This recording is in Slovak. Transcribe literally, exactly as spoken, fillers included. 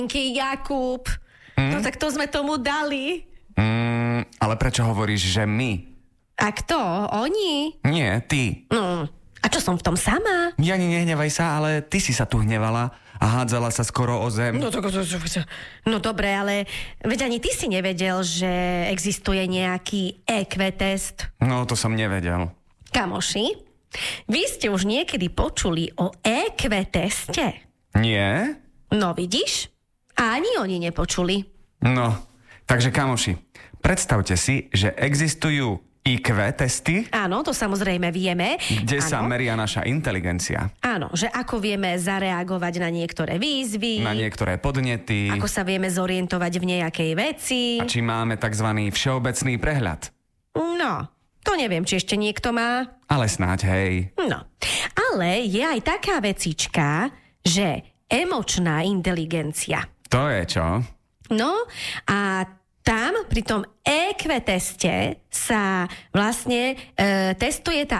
Jakub. Mm? No tak to sme tomu dali. Mm, ale prečo hovoríš, že my? A kto? Oni? Nie, ty. No, a čo som v tom sama? Ja ani nehnevaj sa, ale ty si sa tu hnevala a hádzala sa skoro o zem. No, to, to, to, to, no dobre, ale veď ani ty si nevedel, že existuje nejaký é kvé test. No, to som nevedel. Kamoši, vy ste už niekedy počuli o é kvé teste? Nie? No vidíš? A ani oni nepočuli. No, takže kamoši, predstavte si, že existujú í kvé testy, Áno, to samozrejme vieme. kde Áno. sa meria naša inteligencia. Áno, že ako vieme zareagovať na niektoré výzvy, Na niektoré podnety. ako sa vieme zorientovať v nejakej veci. A či máme tzv. Všeobecný prehľad. No, to neviem, či ešte niekto má. Ale snáď, hej. No, ale je aj taká vecička, že emočná inteligencia. To je čo? No a tam pri tom é kvé teste sa vlastne e, testuje tá